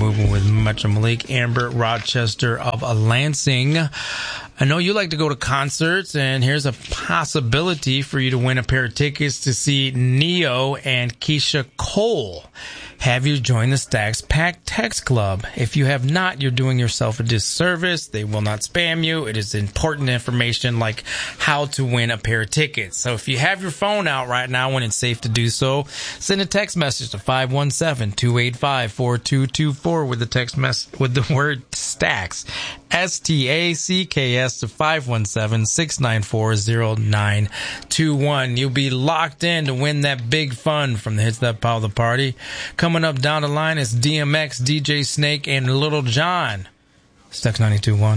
Movement with Metro Malik, Amber Rochester of Lansing. I know you like to go to concerts, and here's a possibility for you to win a pair of tickets to see Neo and Keisha Cole. Have you joined the Stacks Pack Text Club? If you have not, you're doing yourself a disservice. They will not spam you. It is important information like how to win a pair of tickets. So if you have your phone out right now when it's safe to do so, send a text message to 517-285-4224 with the text with the word Stacks. STACKS to 517-694-0921. You'll be locked in to win that big fun from the Hits That Power the Party. Coming up down the line is DMX, DJ Snake, and Little John. Stacks 92.1.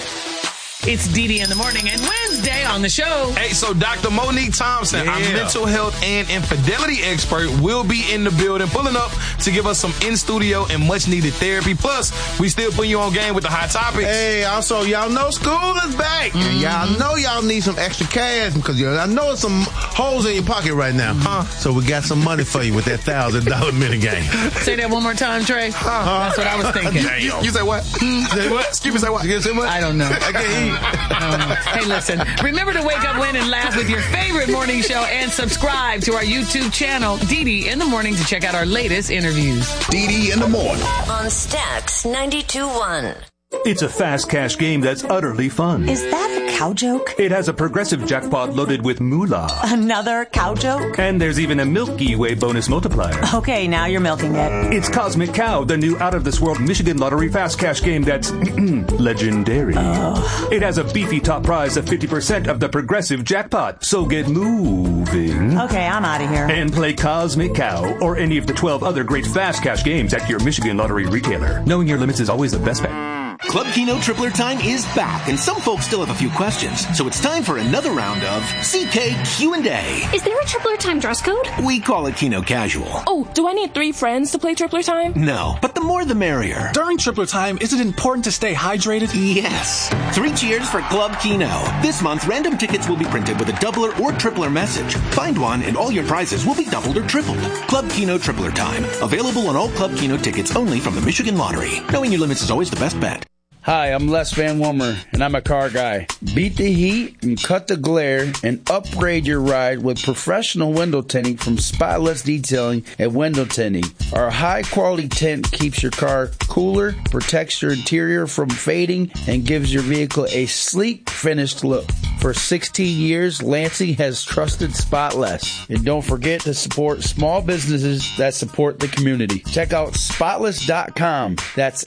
It's DD in the morning and Wednesday on the show. Hey, so Dr. Monique Thompson, our mental health and infidelity expert, will be in the building, pulling up to give us some in-studio and much-needed therapy. Plus, we still putting you on game with the hot topics. Hey, also, y'all know school is back. And y'all know y'all need some extra cash because I know there's some holes in your pocket right now. So we got some money for you with that $1,000 minigame. Say that one more time, Trey. That's what I was thinking. You say what? Say what? Excuse me, say what? You say what? I don't know. I can't hear you. Hey, listen, remember to wake up, win, and laugh with your favorite morning show and subscribe to our YouTube channel, DD in the Morning, to check out our latest interviews. DD in the Morning. On Stacks 92.1. It's a fast cash game that's utterly fun. Is that a cow joke? It has a progressive jackpot loaded with moolah. Another cow joke? And there's even a Milky Way bonus multiplier. Okay, now you're milking it. It's Cosmic Cow, the new out-of-this-world Michigan Lottery fast cash game that's legendary. It has a beefy top prize of 50% of the progressive jackpot. So get moving. Okay, I'm out of here. And play Cosmic Cow or any of the 12 other great fast cash games at your Michigan Lottery retailer. Knowing your limits is always the best bet. Club Keno Tripler Time is back, and some folks still have a few questions, so it's time for another round of CK Q&A. Is there a Tripler Time dress code? We call it Keno Casual. Oh, do I need 3 friends to play Tripler Time? No, but the more the merrier. During Tripler Time, is it important to stay hydrated? Yes. 3 cheers for Club Keno. This month, random tickets will be printed with a doubler or tripler message. Find one, and all your prizes will be doubled or tripled. Club Keno Tripler Time. Available on all Club Keno tickets only from the Michigan Lottery. Knowing your limits is always the best bet. Hi, I'm Les Van Wommer, and I'm a car guy. Beat the heat and cut the glare and upgrade your ride with professional window tinting from Spotless Detailing at Window Tinting. Our high-quality tint keeps your car cooler, protects your interior from fading, and gives your vehicle a sleek, finished look. For 16 years, Lansing has trusted Spotless. And don't forget to support small businesses that support the community. Check out Spotless.com. That's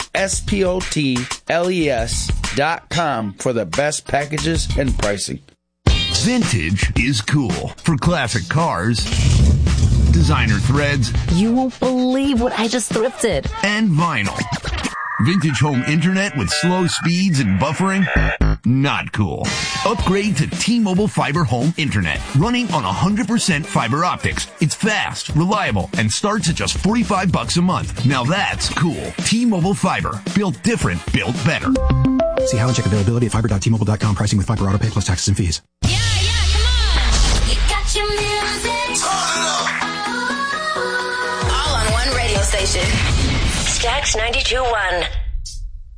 SPOTLES.com for the best packages and pricing. Vintage is cool. For classic cars, designer threads. You won't believe what I just thrifted. And vinyl. Vintage home internet with slow speeds and buffering? Not cool. Upgrade to T-Mobile Fiber Home Internet, running on 100% fiber optics. It's fast, reliable, and starts at just $45 a month. Now that's cool. T-Mobile Fiber. Built different, built better. See how and check availability at fiber.tmobile.com. Pricing with fiber auto pay plus taxes and fees. Yeah, come on. You got your music. All on one radio station. Stacks 92.1.